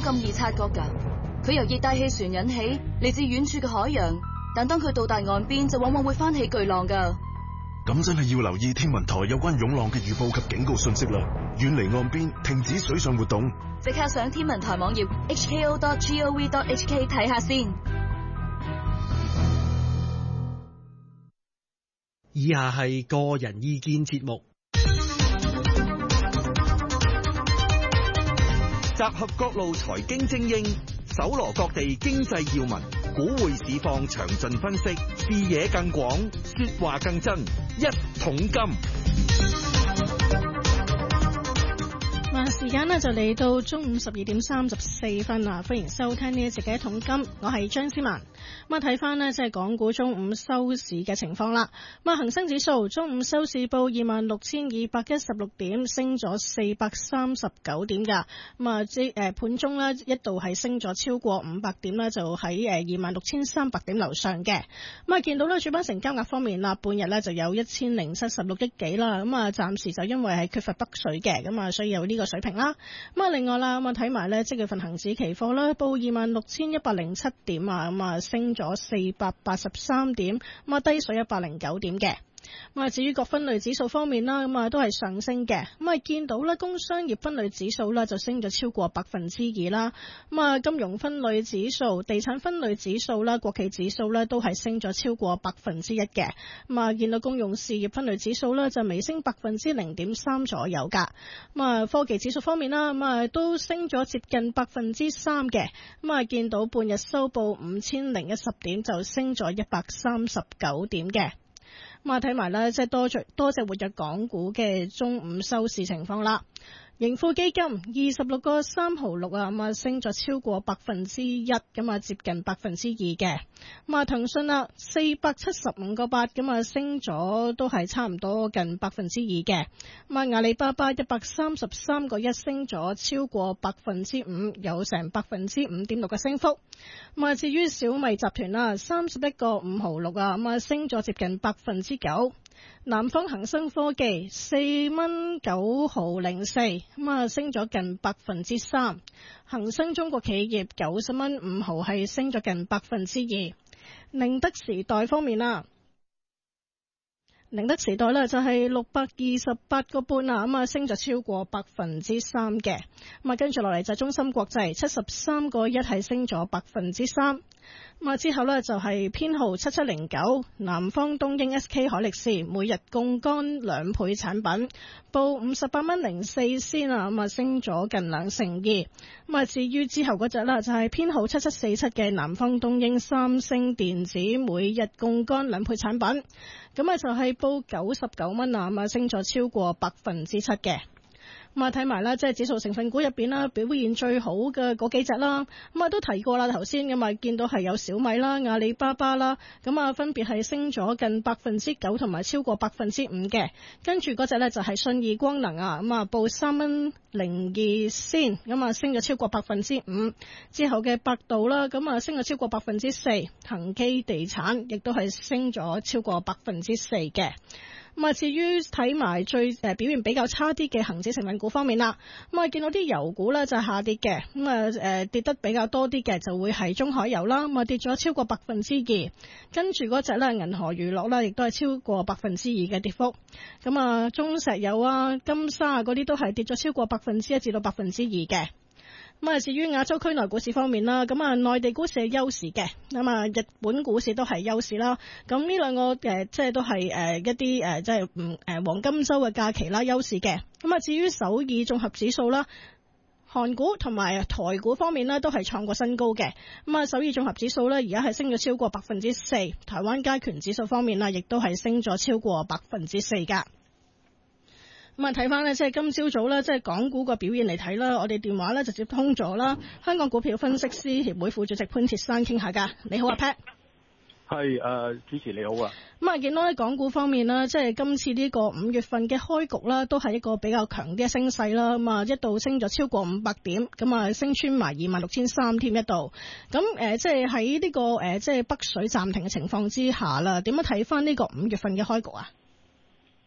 咁易察覺㗎？佢由熱帶氣旋引起，嚟自遠處嘅海洋，但當佢到達岸邊，就往往會翻起巨浪㗎。 咁真係要留意天文台有關湧浪嘅預報及警告信息啦，遠離岸邊，停止水上活動。 即刻上天文台網頁 hko.gov.hk 睇下先。 以下係個人意見節目， 集合各路財經精英，搜羅各地經濟要聞，股匯市況詳盡分析，視野更廣，說話更真。一桶金。 時間呢就嚟到中午12:34啦，歡迎收聽呢一節嘅一桶金，我係張思文。咁啊睇翻呢即係港股中午收市嘅情況啦。咁啊恒生指數中午收市報26,216點，升咗439點噶。咁啊盤中呢一度係升咗超過500點啦，就喺26,300點樓上嘅。咁啊見到呢主板成交額方面啦，半日呢就有1076億幾啦。咁啊暫時就因為係缺乏北水嘅，咁啊所以有呢個水平啦。咁啊另外啦，咁啊睇埋呢即月份恒指期貨啦，報26,107點啊，咁啊升咗483點，咁啊低水109點嘅。咁啊，至於各分類指數方面啦，咁啊都係上升嘅。咁啊，見到咧工商業分類指數咧就升咗超過2%啦。咁啊，金融分類指數、地產分類指數啦、國企指數咧都係升咗超過1%嘅。咁啊，見到公用事業分類指數咧就微升0.3%左右噶。咁啊，科技指數方面啦，咁啊都升咗接近3%嘅。咁啊，見到半日收報5010點，就升咗139點嘅。咁啊，睇埋咧，即係多隻活躍港股嘅中午收市情況啦。盈富基金26個3毫6啊，咁啊升咗超過1%，咁啊接近2%嘅。咁啊騰訊啦475個8，咁啊升咗都係差唔多近2%嘅。咁啊阿里巴巴133個1升咗超過5%，有成5.6%嘅升幅。咁啊至於小米集團啦31個5毫6啊，咁啊升咗接近9%。南方恒生科技4.9毫04，咁啊升咗近3%。恒生中國企業90蚊5毫係升咗近2%。寧德時代方面啦，寧德時代咧就係628個半啊，咁啊升咗超過3%嘅。咁啊跟住落嚟就中芯國際73個1係升咗3%。咁啊之後呢，就係編號7709南方東英 SK 海力士每日槓桿2倍產品，報58.04仙啊，咁啊升咗近2%。咁啊至於之後嗰隻啦，就係編號7747嘅南方東英三星電子每日槓桿2倍產品，咁啊就係報99蚊啊，咁啊升咗超過7%嘅。咁啊睇埋啦，即係指數成分股入邊啦，表現最好嘅嗰幾隻啦，咁啊都提過啦，頭先咁啊見到係有小米啦、阿里巴巴啦，咁啊分別係升咗近9%同埋超過5%嘅。跟住嗰隻呢，就係信義光能啊，咁啊報3.02仙，咁啊升咗超過5%。之後嘅百度啦，咁啊升咗超過4%，恒基地產亦都係升咗超過4%嘅。咁啊，至於睇埋最表現比較差啲嘅恒指成分股方面啦，咁啊見到啲油股咧就係下跌嘅，咁啊跌得比較多啲嘅就會係中海油啦，咁啊跌咗超過2%，跟住嗰隻咧銀河娛樂啦，亦都係超過2%嘅跌幅，咁啊中石油啊、金沙啊嗰啲都係跌咗超過1%至到2%嘅。咁啊，至於亞洲區內股市方面啦，咁啊，內地股市係休市嘅，咁啊，日本股市都係休市啦。咁呢兩個即係都係一啲即係黃金週嘅假期啦，休市嘅。咁啊，至於首爾綜合指數啦，韓股同埋台股方面呢，都係創過新高嘅。咁啊，首爾綜合指數呢，而家係升咗超過4%，台灣加權指數方面啦，亦都係升咗超過4%㗎。咁啊，睇翻呢，即係今朝早咧，即係港股個表現嚟睇啦。我哋電話咧就接通咗啦，香港股票分析師協會副主席潘鐵珊傾下噶。你好啊 Pat。 係主持你好啊。 咁啊，見到喺港股方面啦，即係今次呢個5月份嘅開局啦，都係一個比較強啲嘅升勢啦。咁啊，一度升咗超過500點，咁啊升穿埋26,300添一度。咁即係喺呢個即係北水暫停嘅情況之下啦，點樣睇翻呢個5月份嘅開局啊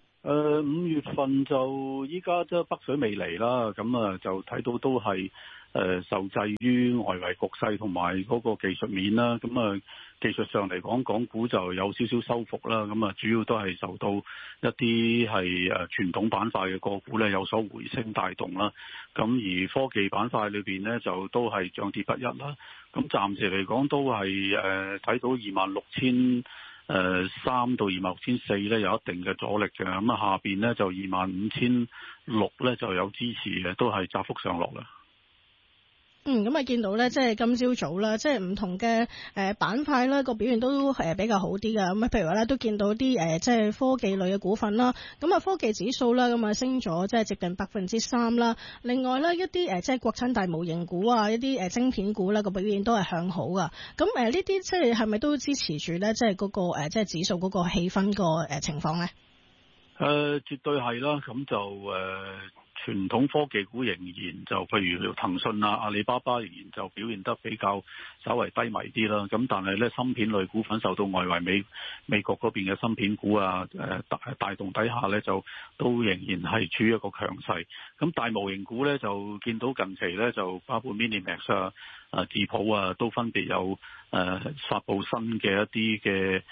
5月份就依家即係北水未嚟啦，咁啊就睇到都係受制於外圍局勢同埋嗰個技術面啦。咁技術上嚟講，港股就有少少收復啦。咁主要都係受到一啲係傳統板塊嘅個股咧有所回升帶動啦。咁而科技板塊裏邊咧就都係漲跌不一啦。咁暫時嚟講都係睇到26,300到26,400咧有一定嘅阻力嘅。咁下邊咧就25,600咧就有支持嘅，都係窄幅上落啦。 咁啊見到咧，即係今朝早啦，即係唔同嘅板塊啦，個表現都比較好啲噶。咁譬如話咧，都見到啲即係科技類嘅股份啦。咁啊，科技指數啦，咁啊升咗即係接近3%啦。另外咧，一啲即係國產大模型股啊，一啲晶片股啦，個表現都係向好噶。咁呢啲即係係咪都支持住咧？即係嗰個即係指數嗰個氣氛個情況咧？ 絕對係啦。咁就傳統科技股仍然就譬如騰訊啊、阿里巴巴仍然就表現得比較稍為低迷啲啦。咁但係咧，芯片類股份受到外圍美國嗰邊嘅芯片股啊帶動底下咧，就都仍然係處於一個強勢。咁大模型股咧就見到近期咧就包括 Minimax 智譜啊都分別有發布新嘅一啲嘅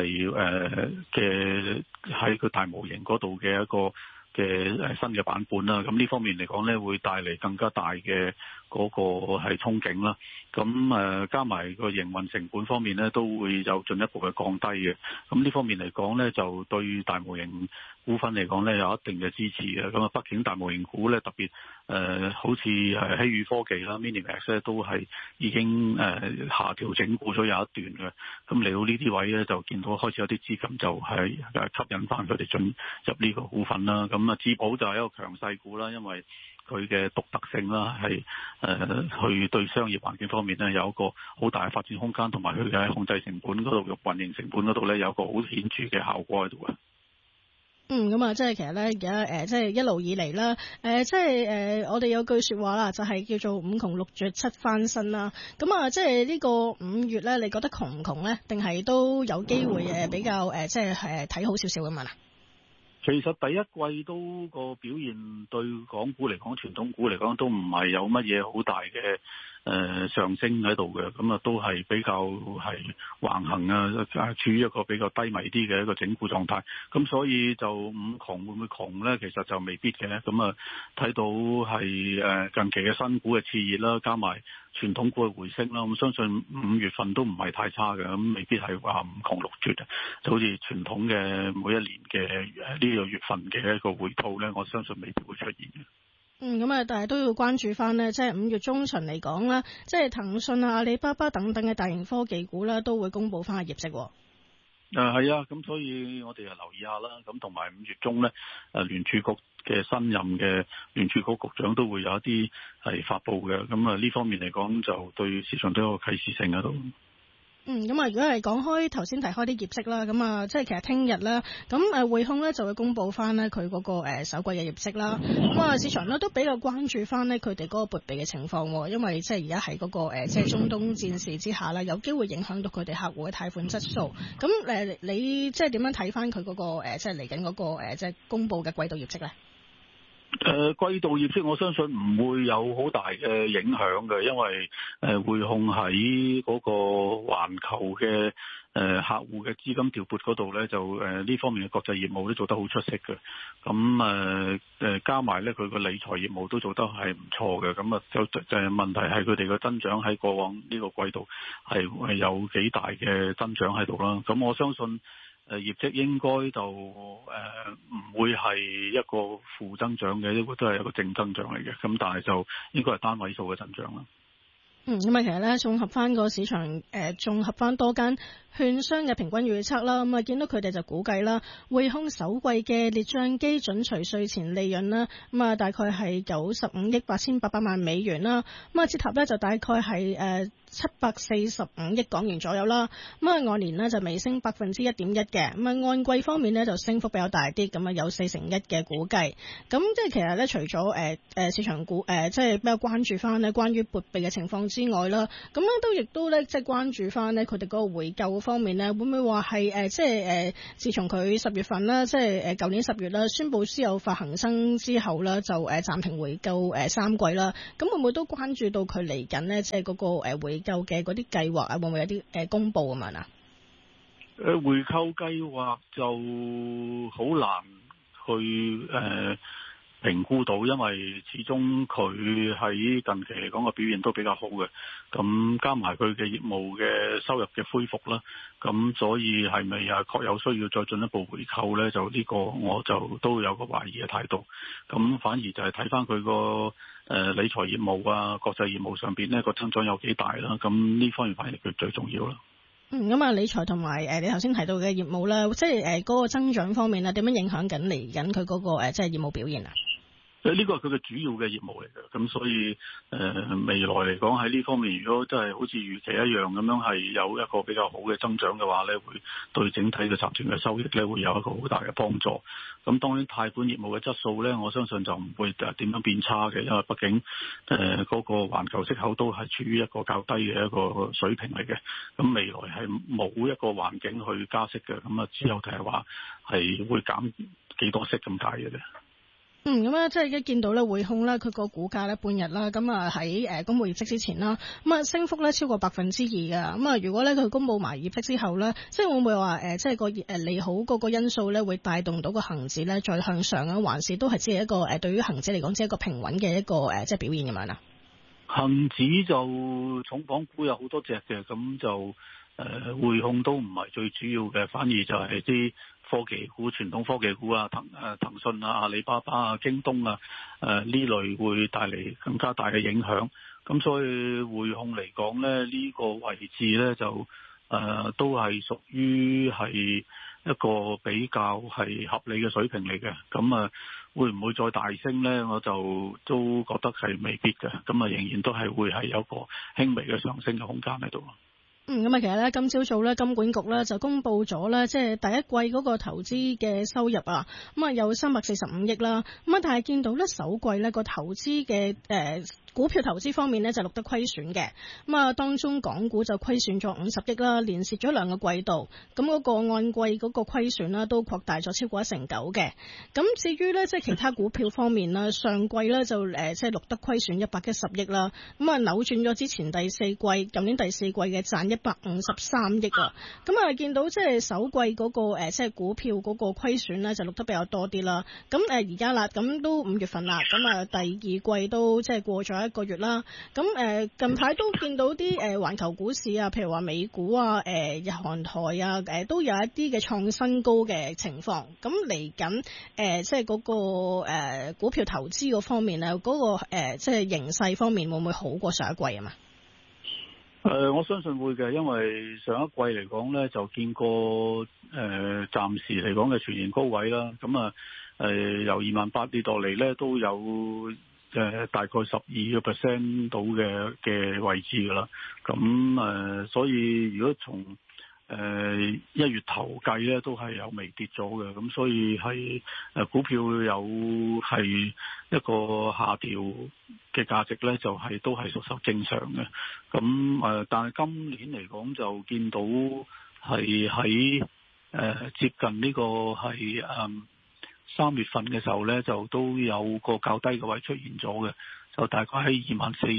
係喺個大模型嗰度嘅一個新嘅版本啦。咁呢方面嚟講咧，會帶嚟更加大嘅嗰個係憧憬啦。咁加埋個營運成本方面咧，都會有進一步嘅降低嘅。咁呢方面嚟講咧，就對大模型股份嚟講咧有一定嘅支持嘅。咁畢竟大模型股咧特別好似係希宇科技啦、Minimax 咧都係已經下調整固咗有一段嘅。咁嚟到呢啲位咧，就見到開始有啲資金就係吸引翻佢哋進入呢個股份啦。咁智譜就係一個強勢股啦，因為佢嘅獨特性啦，係去對商業環境方面咧有一個好大嘅發展空間，同埋佢嘅控制成本嗰度、嘅運營成本嗰度咧有一個好顯著嘅效果喺度嘅。 咁啊，即係其實咧，而家即係一路以嚟啦，即係我哋有句說話啦，就係叫做5窮6絕7翻身啦。咁啊，即係呢個5月咧，你覺得窮唔窮咧？定係都有機會比較即係睇好少少咁樣啊？ 其實第一季都個表現對港股嚟講，傳統股嚟講都唔係有乜嘢好大嘅上升喺度嘅。咁啊都係比較係橫行啊，處於一個比較低迷啲嘅一個整固狀態。咁所以就5窮會唔會窮咧？其實就未必嘅。咁啊睇到係近期嘅新股嘅熾熱啦，加埋傳統股嘅回升啦，咁相信5月份都唔係太差嘅。咁未必係話5窮6絕，就好似傳統嘅每一年嘅呢個月份嘅一個回吐咧，我相信未必會出現嘅。 咁啊，但係都要關注翻呢，即係5月中旬嚟講啦，即係騰訊啊、阿里巴巴等等嘅大型科技股啦，都會公布翻嘅業績。 係啊，咁所以我哋就留意下啦。咁同埋5月中咧，聯儲局嘅新任嘅聯儲局局長都會有一啲係發布嘅。咁啊呢方面嚟講，就對市場都有個啟示性喺度。 咁啊，如果係講開頭先提開啲業績啦，咁啊，即係其實聽日啦，咁匯控咧就會公布翻咧佢嗰個首季嘅業績啦。咁啊，市場咧都比較關注翻咧佢哋嗰個撥備嘅情況，因為即係而家喺嗰個即係中東戰事之下啦，有機會影響到佢哋客戶嘅貸款質素。咁你即係點樣睇翻佢嗰個即係嚟緊嗰個即係公布嘅季度業績咧？ 季度業績我相信唔會有好大嘅影響嘅，因為匯控喺嗰個環球嘅客戶嘅資金調撥嗰度咧，就呢方面嘅國際業務都做得好出色嘅。咁加埋咧佢個理財業務都做得係唔錯嘅。咁啊就問題係佢哋嘅增長喺過往呢個季度係有幾大嘅增長喺度啦。咁我相信業績應該就唔會係一個負增長嘅，應該都係一個正增長嚟嘅。咁但係就應該係單位數嘅增長啦。 咁啊，其實咧，綜合翻個市場，綜合翻多間券商嘅平均預測啦，咁啊，見到佢哋就估計啦，匯控首季嘅列賬基準除稅前利潤啦，咁啊，大概係95億8800萬美元啦，咁啊，折合咧就大概係745億港元左右啦，咁啊，按年呢就微升1.1%嘅，咁啊，按季方面呢就升幅比較大啲，咁啊，有4%嘅估計，咁即係其實咧，除咗市場股即係比較關注翻呢關於撥備嘅情況之外啦，咁咧都亦都咧即係關注翻咧佢哋嗰個回購方面咧，會唔會話係即係自從佢10月份啦，即係舊年10月啦，宣布私有化恒生之後啦，就暫停回購3季啦，咁會唔會都關注到佢嚟緊咧，即係嗰個回購嘅嗰啲計劃啊，會唔會有啲公佈咁樣啊？ 回購計劃就好難去評估到，因為始終佢喺近期嚟講個表現都比較好嘅，咁加埋佢嘅業務嘅收入嘅恢復啦，咁所以係咪確有需要再進一步回購呢？就呢個我就都有個懷疑嘅態度，咁反而就係睇翻佢個理財業務啊、國際業務上邊呢個增長有幾大啦，咁呢方面反而佢最重要啦。 咁啊，理財同埋你頭先提到嘅業務啦，即係嗰個增長方面啊，點樣影響緊嚟緊佢嗰個即係業務表現啊？ 呢個係佢嘅主要嘅業務嚟嘅，咁所以未來嚟講喺呢方面，如果真係好似預期一樣咁樣係有一個比較好嘅增長嘅話呢，會對整體嘅集團嘅收益呢會有一個好大嘅幫助。咁當然貸款業務嘅質素呢，我相信就唔會點樣變差嘅，因為畢竟嗰個環球息口都係處於一個較低嘅一個水平嚟嘅。咁未來係冇一個環境去加息嘅，咁啊只有就係話係會減幾多息咁解嘅啫。 咁啊，即係一見到咧匯控咧，佢個股價咧半日啦，咁啊喺公佈業績之前啦，咁啊升幅咧超過2%㗎。咁啊，如果咧佢公佈埋業績之後咧，即係會唔會話即係個利好嗰個因素咧，會帶動到個恒指咧再向上啊？還是都係只係一個對於恒指嚟講，只係一個平穩嘅一個即係表現咁樣啊？恒指就重磅股有好多隻嘅，咁就匯控都唔係最主要嘅，反而就係啲科技股、傳統科技股啊，騰訊啊、阿里巴巴啊、京東啊，呢類會帶嚟更加大嘅影響。咁所以匯控嚟講咧，呢個位置咧就都係屬於係一個比較係合理嘅水平嚟嘅。咁會唔會再大升咧？我就都覺得係未必嘅。咁仍然都係會係有個輕微嘅上升嘅空間喺度。 咁其實咧，今朝早咧，金管局咧就公布咗咧，即係第一季嗰個投資嘅收入啊，有345億啦。但係見到咧首季咧個投資嘅股票投資方面咧就錄得虧損嘅。當中港股就虧損咗50億啦，連蝕咗2個季度。咁嗰個按季嗰個虧損啦都擴大咗超過1成9嘅。咁至於咧即係其他股票方面啦，上季咧就即係錄得虧損110億啦。扭轉咗之前第四季、舊年第四季嘅賺153億啊。咁見到即係首季嗰個即係股票嗰個虧損咧就錄得比較多啲啦。咁而家啦，咁都5月份啦，咁第二季都即係過咗1個月啦。咁近排都見到啲環球股市啊，譬如話美股啊、日韓台啊，都有一啲嘅創新高嘅情況。咁嚟緊即係嗰個股票投資嗰方面咧，嗰個即係形勢方面會唔會好過上一季啊嘛？ 我相信會嘅，因為上一季嚟講咧就見過暫時嚟講嘅全年高位啦。咁由28跌落嚟咧都有大概12% 到嘅位置噶啦。咁所以如果從1月頭計咧都係有微跌咗嘅，咁所以係股票有係一個下調嘅價值咧，就係都係屬實正常嘅。咁但係今年嚟講就見到係喺接近呢個係3月份嘅時候咧，就都有個較低嘅位出現咗嘅，就大概喺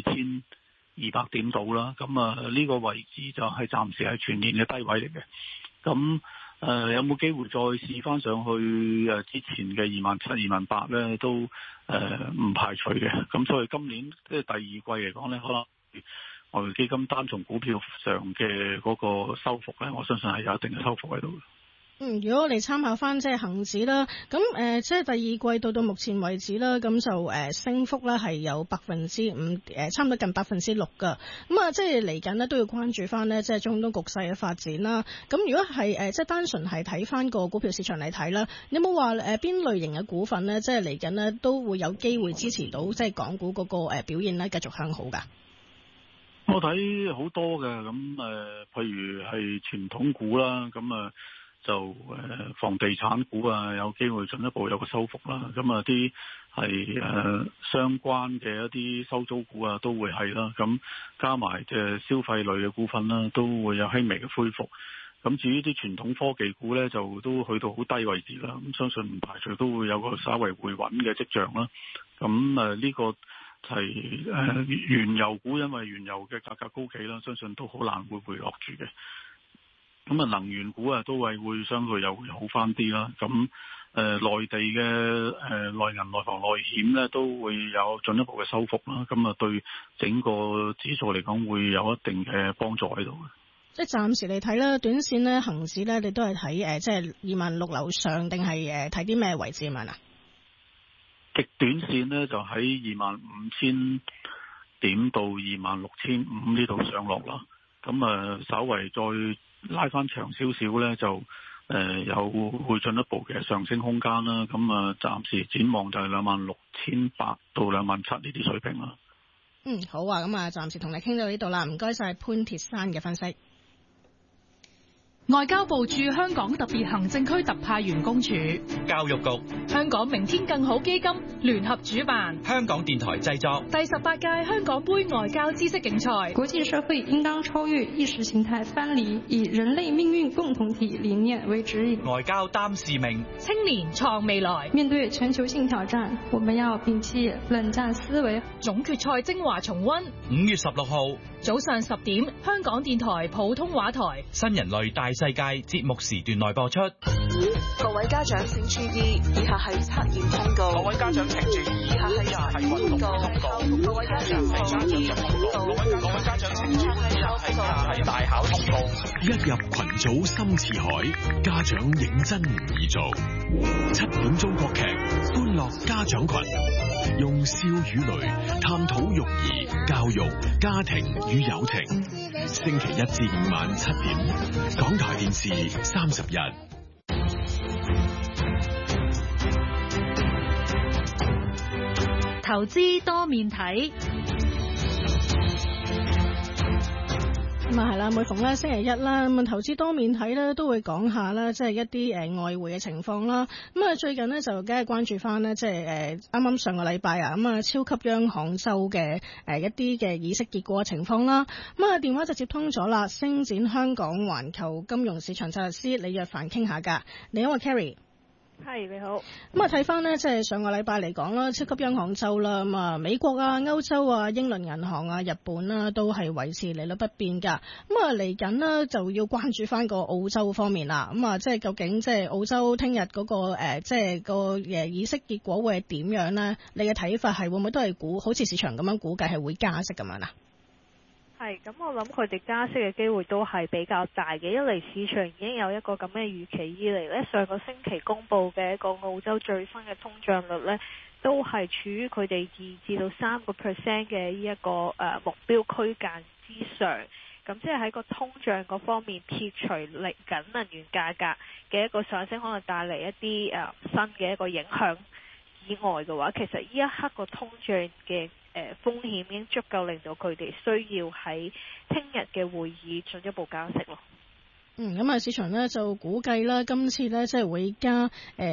24,200點度啦。咁呢個位置就係暫時係全年嘅低位嚟嘅。咁有冇機會再試翻上去之前嘅27,000、28,000咧？都唔排除嘅。咁所以今年即係第二季嚟講咧，可能外匯基金單從股票上嘅嗰個收復咧，我相信係有一定嘅收復喺度。 如果我哋參考翻即係恒指啦，咁即係第二季到目前為止啦，咁就升幅咧係有5%，差唔多近6%噶。咁即係嚟緊呢都要關注翻呢，即係中東局勢嘅發展啦。咁如果係即係單純係睇翻個股票市場嚟睇啦，你有冇話邊類型嘅股份呢？即係嚟緊呢都會有機會支持到即係港股嗰個表現呢繼續向好噶？ 我睇好多嘅，咁譬如係傳統股啦，咁就房地產股啊，有機會進一步有個收復啦。咁啲係相關嘅一啲收租股啊，都會係啦。咁加埋嘅消費類嘅股份啦，都會有輕微嘅恢復。咁至於啲傳統科技股呢，就都去到好低位置啦。咁相信唔排除都會有個稍為回穩嘅跡象啦。咁呢個係原油股，因為原油嘅價格高企啦，相信都好難會回落住嘅。咁能源股啊，都係會相對又會好翻啲啦。咁內地嘅內銀、內房、內險咧，都會有進一步嘅收復啦。咁對整個指數嚟講，會有一定嘅幫助喺度嘅。 即係暫時嚟睇咧，短線咧，恒指咧，你都係睇即係26,000樓上，定係睇啲咩位置啊？ 極短線咧，就喺25,000點到26,500呢度上落啦。咁稍微再拉翻長少少咧，就有會進一步嘅上升空間啦。咁暫時展望就係26,800到27,000呢啲水平啦。 好啊，咁暫時同你傾到呢度啦。唔該晒潘鐵珊嘅分析。 外交部駐香港特別行政區特派員公署、 教育局、 香港明天更好基金聯合主辦， 香港電台製作第18屆香港杯外交知識競賽。 國際社會應當超越意識形態藩籬，以人類命運共同體理念為指引。 外交擔使命， 青年創未來。 面對全球性挑戰，我們要摒棄冷戰思維。 總決賽精華重溫 5月16號早上10點，香港電台普通話台新人類大世界節目時段內播出。 各位家長請注意，以下係測驗通告。 各位家長請注意， 以下係運動通告。各位家長請注意，各位家長請注意，以下係大考通告。 一入群組深似海，家長認真唔易做。7點鐘國劇歡樂家長群，用笑與淚探討育兒、教育、家庭與友情。星期1至5晚7點，港台電視31。 投資多面睇。 咁係啦，每逢咧星期一啦，咁投資多面睇咧都會講下啦，即係一啲外匯嘅情況啦。咁最近呢，就梗係關注翻呢，即係啱啱上個禮拜啊，咁超級央行周嘅一啲嘅議息結果嘅情況啦。咁電話就接通咗啦，星展香港環球金融市場策略師李若凡傾下㗎。你好啊 Carrie。 係，你好。 咁睇翻呢，即係上個禮拜嚟講啦，超級央行周啦，咁美國啊、歐洲啊、英倫銀行啊、日本啦，都係維持利率不變噶。咁嚟緊呢，就要關注翻個澳洲方面啦。咁即係究竟即係澳洲聽日嗰個即係個議息結果會係點樣呢？你嘅睇法係會唔會都係好似市場咁樣估計係會加息咁樣啊？ 係，咁我諗佢哋加息嘅機會都係比較大嘅。一嚟市場已經有一個咁嘅預期，二嚟呢，上個星期公布嘅一個澳洲最新嘅通脹率呢，都係處於佢哋2至到3% 嘅呢一個目標區間之上。咁即係喺個通脹嗰方面撇除嚟緊能源價格嘅一個上升，可能帶嚟一啲新嘅一個影響以外嘅話，其實呢一刻個通脹嘅風險已經足夠令到佢哋需要喺聽日嘅會議進一步加息咯。 咁市場呢就估計啦，今次呢即係會加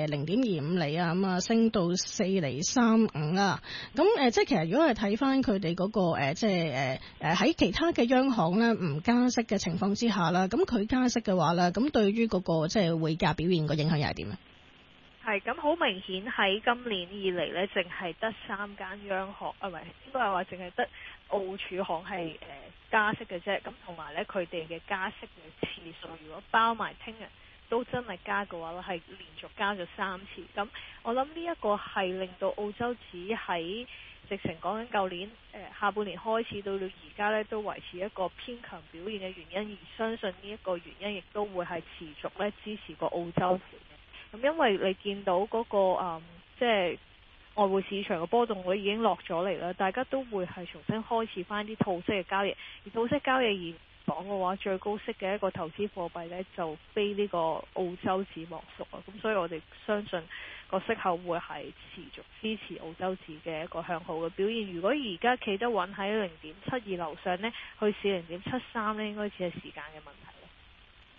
0.25厘啊，咁升到4.35厘啦。咁即係其實如果係睇翻佢哋嗰個即係喺其他嘅央行呢唔加息嘅情況之下啦，咁佢加息嘅話啦，咁對於嗰個即係匯價表現個影響又係點啊？ 係，咁好明顯喺今年以嚟呢，淨係得3間央行啊，唔係應該係話淨係得澳儲行係加息嘅啫。咁同埋呢，佢哋嘅加息嘅次數，如果包埋聽日都真係加嘅話呢，係連續加咗3次。咁我諗呢一個係令到澳洲紙喺直情講緊舊年下半年開始到而家呢，都維持一個偏強表現嘅原因，而相信呢一個原因亦都會係持續呢支持個澳洲盤。咁因為你見到嗰個即係外匯市場嘅波動率已經落咗嚟啦，大家都會係重新開始翻啲套息嘅交易。而套息交易而講嘅話，最高息嘅一個投資貨幣呢，就非呢個澳洲紙莫屬啊。咁所以我哋相信個息口會係持續支持澳洲紙嘅一個向好嘅表現。如果而家企得穩喺0.72樓上呢，去試0.73呢，應該只係時間嘅問題。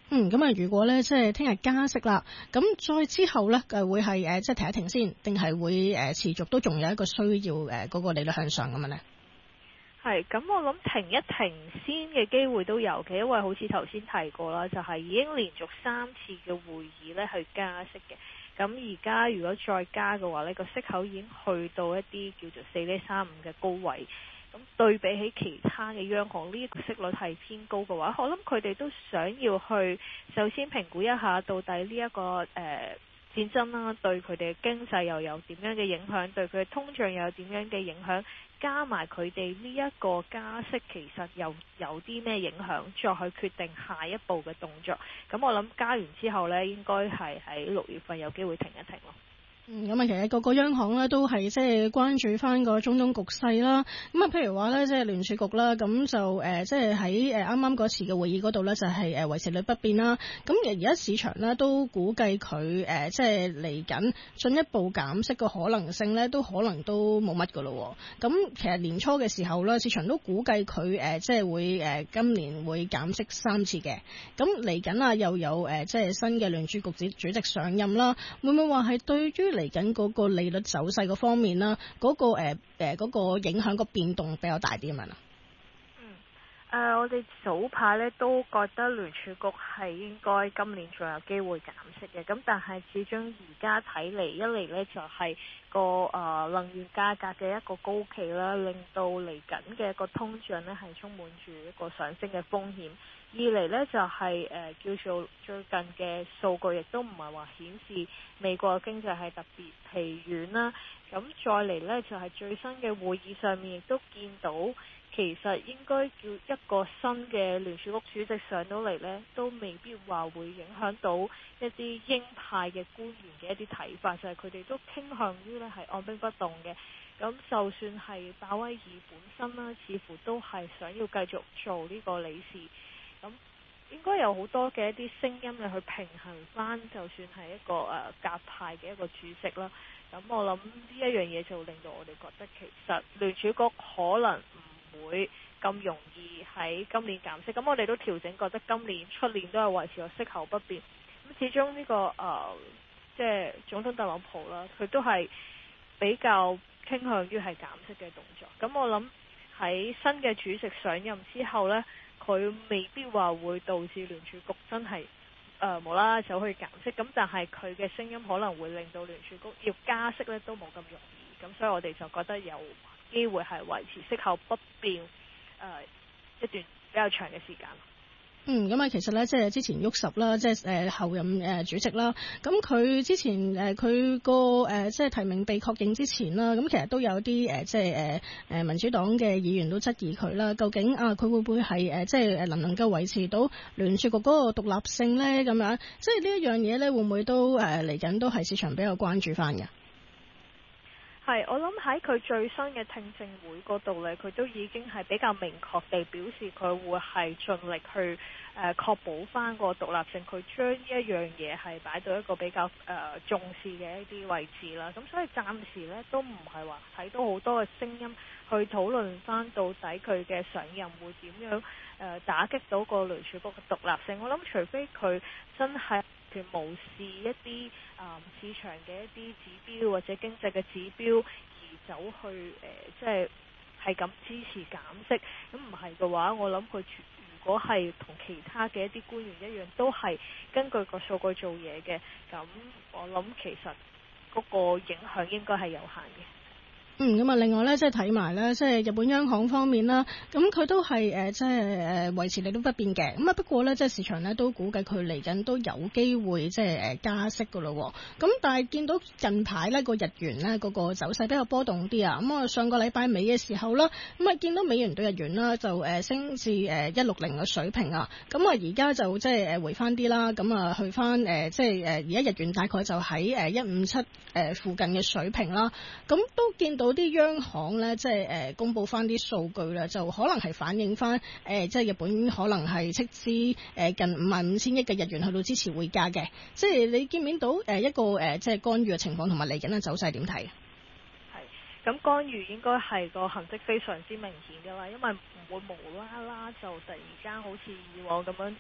咁啊，如果咧即係聽日加息啦，咁再之後咧會係即係停一停先，定係會持續都仲有一個需要嗰個利率向上咁樣咧？ 係，咁我諗停一停先嘅機會都有嘅，因為好似頭先提過啦，就係已經連續3次嘅會議咧去加息嘅。咁而家如果再加嘅話呢，個息口已經去到一啲叫做4.35嘅高位。咁對比起其他嘅央行呢個息率係偏高嘅話，我諗佢哋都想要去首先評估一下到底呢一個戰爭啦，對佢哋嘅經濟又有點樣嘅影響，對佢嘅通脹又有點樣嘅影響，加埋佢哋呢一個加息其實又有啲咩影響，再去決定下一步嘅動作。咁我諗加完之後呢，應該係喺6月份有機會停一停咯。 咁啊，其實個央行咧都係即係關注翻個中東局勢啦。咁啊，譬如話咧，即係聯儲局啦，咁就即係喺啱啱嗰次嘅會議嗰度咧，就係維持率不變啦。咁而家市場咧都估計佢即係嚟緊進一步減息嘅可能性咧，都可能都冇乜噶咯。咁其實年初嘅時候咧，市場都估計佢即係會今年會減息3次嘅。咁嚟緊啊，又有即係新嘅聯儲局主席上任啦，會唔會話係對於嚟緊嗰個利率走勢嗰方面啦，嗰個嗰個影響個變動比較大啲啊？ 我哋早排咧都覺得聯儲局係應該今年仲有機會減息嘅，咁但係始終而家睇嚟，一嚟咧就係個能源價格嘅一個高企啦，令到嚟緊嘅一個通脹咧係充滿住一個上升嘅風險。二嚟呢，就係叫做最近嘅數據亦都唔係話顯示美國嘅經濟係特別疲軟啦。咁再嚟呢，就係最新嘅會議上面亦都見到，其實應該叫一個新嘅聯儲局主席上到嚟呢，都未必話會影響到一啲鷹派嘅官員嘅一啲睇法，就係佢哋都傾向於呢係按兵不動嘅。咁就算係鮑威爾本身啦，似乎都係想要繼續做呢個理事。咁應該有好多嘅一啲聲音去平衡翻，就算係一個鴿派嘅一個主席啦。咁我諗呢一樣嘢就令到我哋覺得其實聯儲局可能唔會咁容易喺今年減息。咁我哋都調整，覺得今年出年都係維持個息口不變。咁始終呢個即係總統特朗普啦，佢都係比較傾向於係減息嘅動作。咁我諗喺新嘅主席上任之後呢，佢未必話會導致聯儲局真係無啦啦走去減息，咁但係佢嘅聲音可能會令到聯儲局要加息咧都冇咁容易，咁所以我哋就覺得有機會係維持息口不變一段比較長嘅時間。 咁啊，其實咧，即係之前沃什啦，即係後任主席啦。咁佢之前佢個即係提名被確認之前啦，咁其實都有啲即係民主黨嘅議員都質疑佢啦。究竟佢會唔會係即係能唔能夠維持到聯儲局嗰個獨立性咧？咁樣即係呢一樣嘢咧，會唔會都嚟緊都係市場比較關注翻嘅？ 係，我諗喺佢最新嘅聽證會嗰度呢，佢都已經係比較明確地表示佢會係盡力去確保翻個獨立性，佢將呢一樣嘢係擺到一個比較重視嘅一啲位置啦。咁所以暫時呢，都唔係話睇到好多嘅聲音去討論翻到底佢嘅上任會點樣打擊到個聯儲局嘅獨立性。我諗除非佢真係無視一啲市場嘅一啲指標或者經濟嘅指標而走去即係咁支持減息，咁唔係嘅話，我諗佢如果係同其他嘅一啲官員一樣，都係根據個數據做嘢嘅，咁我諗其實嗰個影響應該係有限嘅。 咁啊，另外咧，即係睇埋咧，即係日本央行方面啦，咁佢都係即係維持利率不變嘅。咁啊，不過咧，即係市場咧都估計佢嚟緊都有機會即係加息噶咯。咁但係見到近排咧個日元咧嗰個走勢比較波動啲啊。咁啊，上個禮拜尾嘅時候啦，咁啊見到美元對日元啦就升至160嘅水平啊。咁啊而家就即係回翻啲啦。咁啊去翻即係而家日元大概就喺157附近嘅水平啦。咁都見到啲央行咧，即係公佈翻啲數據啦，就可能係反映翻即係日本可能係斥資近55,000億嘅日元去到支持匯價嘅。即係你見唔見到一個即係干預嘅情況，同埋嚟緊嘅走勢點睇？ 係咁，干預應該係個痕跡非常之明顯㗎啦，因為唔會無啦啦就突然間好似以往咁樣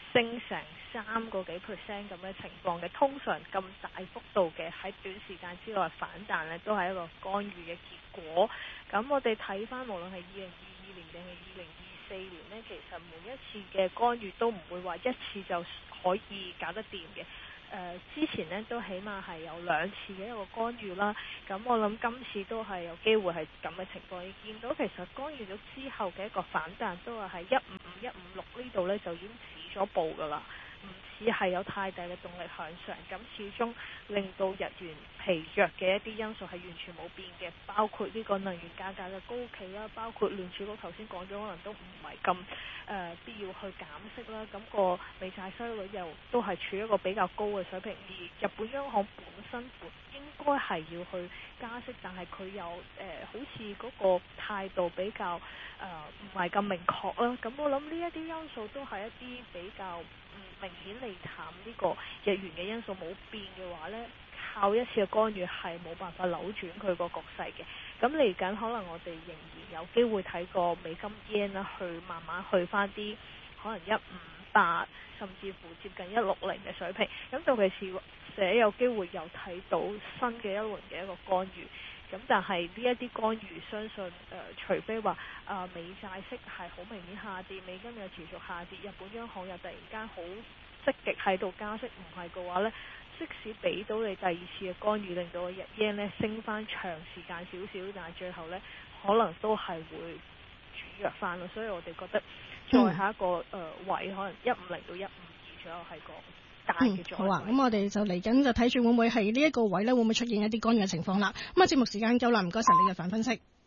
升成3%咁嘅情況嘅。通常咁大幅度嘅喺短時間之內反彈呢，都係一個干預嘅結果。咁我哋睇翻無論係2022年定係2024年呢，其實每一次嘅干預都唔會話一次就可以搞得掂嘅。之前呢都起碼係有2次嘅一個干預啦，咁我諗今次都係有機會係咁嘅情況。你見到其實干預咗之後嘅一個反彈都係喺15156呢度呢，就已經止咗步噶啦，唔似係有太大嘅動力向上。咁始終令到日元疲弱嘅一啲因素係完全冇變嘅，包括呢個能源價格嘅高企啦，包括聯儲局頭先講咗可能都唔係咁必要去減息啦。咁個美債收益率又都係處於一個比較高嘅水平，而日本央行本身應該係要去加息，但係佢又好似嗰個態度比較唔係咁明確啦。咁我諗呢一啲因素都係一啲比較明顯利淡呢個日元嘅因素冇變嘅話呢，靠一次嘅干預係冇辦法扭轉佢個局勢嘅。咁嚟緊可能我哋仍然有機會睇個美金 yen 啦，去慢慢去翻啲可能158甚至乎接近160嘅水平。咁到其時有機會又睇到新嘅一輪嘅一個干預。咁但係呢一啲干預，相信除非話美債息係好明顯下跌，美金又持續下跌，日本央行又突然間好積極喺度加息，唔係嘅話呢，即使俾到你第2次嘅干預，令到個日元呢升翻長時間少少，但係最後呢可能都係會轉弱翻咯。所以我哋覺得再下一個位可能150到152左右係個大嘅阻力。 好啊，咁我哋就嚟緊就睇住會唔會係呢一個位呢，會唔會出現一啲干預嘅情況啦。咁啊，節目時間夠啦，唔該晒你嘅反分析。